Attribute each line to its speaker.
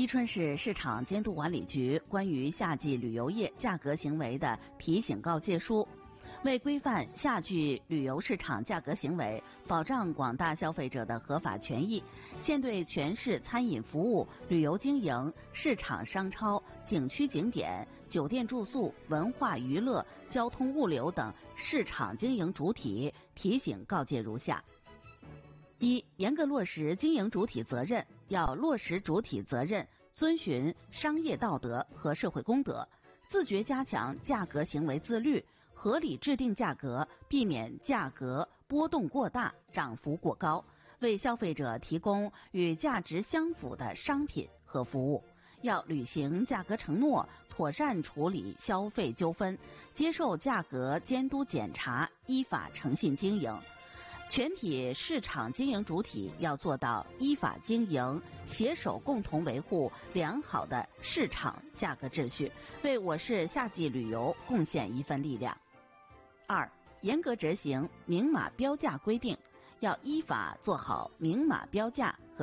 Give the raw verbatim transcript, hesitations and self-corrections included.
Speaker 1: 伊春市市场监督管理局关于夏季旅游业价格行为的提醒告诫书，为规范夏季旅游市场价格行为，保障广大消费者的合法权益，现对全市餐饮服务、旅游经营、市场商超、景区景点、酒店住宿、文化娱乐、交通物流等市场经营主体提醒告诫如下：一、严格落实经营主体责任，要落实主体责任，遵循商业道德和社会公德，自觉加强价格行为自律，合理制定价格，避免价格波动过大、涨幅过高，为消费者提供与价值相符的商品和服务。要履行价格承诺，妥善处理消费纠纷，接受价格监督检查，依法诚信经营。全体市场经营主体要做到依法经营，携手共同维护良好的市场价格秩序，为我市夏季旅游贡献一份力量。二、严格执行明码标价规定，要依法做好明码标价和